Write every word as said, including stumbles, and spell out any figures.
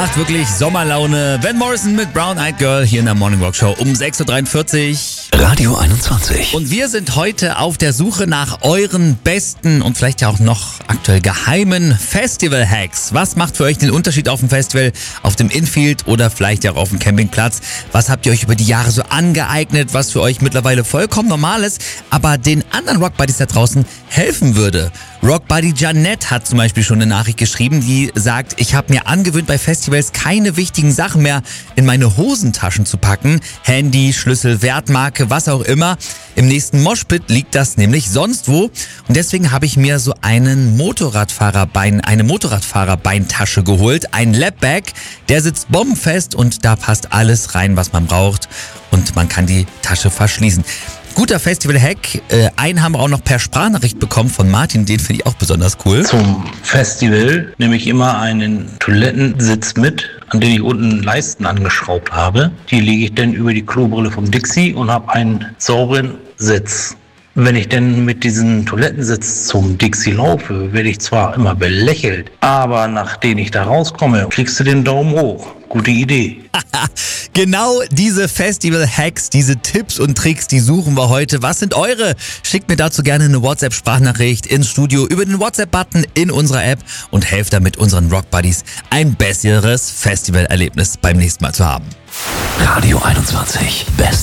Macht wirklich Sommerlaune. Van Morrison mit Brown Eyed Girl hier in der Morning Rock Show um sechs Uhr dreiundvierzig. Radio einundzwanzig. Und wir sind heute auf der Suche nach euren besten und vielleicht ja auch noch aktuell geheimen Festival-Hacks. Was macht für euch den Unterschied auf dem Festival, auf dem Infield oder vielleicht ja auch auf dem Campingplatz? Was habt ihr euch über die Jahre so angeeignet, was für euch mittlerweile vollkommen normal ist, aber den anderen Rockbuddies da draußen helfen würde? Rockbuddy Janette hat zum Beispiel schon eine Nachricht geschrieben, die sagt, ich habe mir angewöhnt, bei Festivals keine wichtigen Sachen mehr in meine Hosentaschen zu packen. Handy, Schlüssel, Wertmarke, was auch immer. Im nächsten Moshpit liegt das nämlich sonst wo. Und deswegen habe ich mir so einen Motorradfahrerbein, eine Motorradfahrerbeintasche geholt. Ein Lapbag, der sitzt bombenfest und da passt alles rein, was man braucht. Und man kann die Tasche verschließen. Guter Festival-Hack. Äh, einen haben wir auch noch per Sprachnachricht bekommen von Martin. Den finde ich auch besonders cool. Zum Festival nehme ich immer einen Toilettensitz mit, an den ich unten Leisten angeschraubt habe. Die lege ich dann über die Klobrille vom Dixie und habe einen sauberen Sitz. Wenn ich denn mit diesem Toilettensitz zum Dixie laufe, werde ich zwar immer belächelt, aber nachdem ich da rauskomme, kriegst du den Daumen hoch. Gute Idee. Genau diese Festival-Hacks, diese Tipps und Tricks, die suchen wir heute. Was sind eure? Schickt mir dazu gerne eine WhatsApp-Sprachnachricht ins Studio über den WhatsApp-Button in unserer App und helft damit unseren Rockbuddies ein besseres Festivalerlebnis beim nächsten Mal zu haben. Radio einundzwanzig. Best